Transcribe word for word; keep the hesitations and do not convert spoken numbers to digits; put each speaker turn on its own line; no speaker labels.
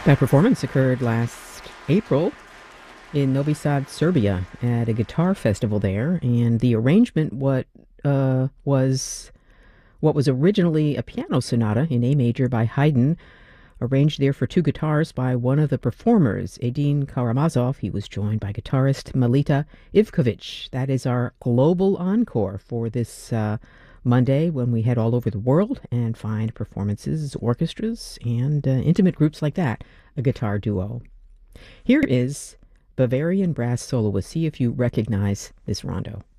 That performance occurred last April in Novi Sad, Serbia, at a guitar festival there, and the arrangement what uh, was what was originally a piano sonata in A major by Haydn, arranged there for two guitars by one of the performers, Edin Karamazov. He was joined by guitarist Melita Ivkovic. That is our global encore for this uh, Monday, when we head all over the world and find performances, orchestras, and uh, intimate groups like that, a guitar duo. Here is Bavarian Brass Soloist. See if you recognize this rondo.